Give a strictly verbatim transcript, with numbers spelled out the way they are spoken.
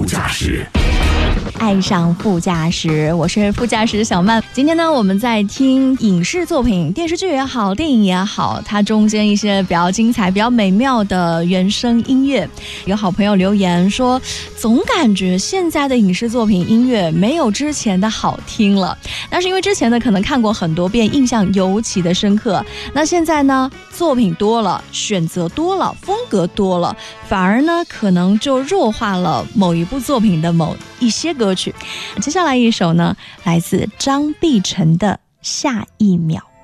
副驾驶。 爱上副驾驶，我是副驾驶小曼。今天呢，我们在听影视作品，电视剧也好，电影也好，它中间一些比较精彩、比较美妙的原声音乐。有好朋友留言说，总感觉现在的影视作品音乐没有之前的好听了。那是因为之前的可能看过很多遍，印象尤其的深刻。那现在呢，作品多了，选择多了，风格多了，反而呢，可能就弱化了某一部作品的某一些歌曲。接下来一首呢，来自张碧晨的《下一秒》。